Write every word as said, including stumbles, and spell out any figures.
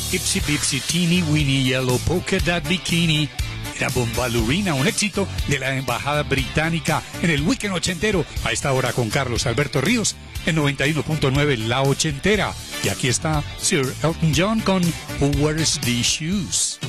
Ipsy Bipsy Teeny Weeny Yellow Polka Dot Bikini. Era Bombalurina, un éxito de la embajada británica en el weekend ochentero. A esta hora con Carlos Alberto Ríos en noventa y uno punto nueve La Ochentera. Y aquí está Sir Elton John con Who Wears These Shoes.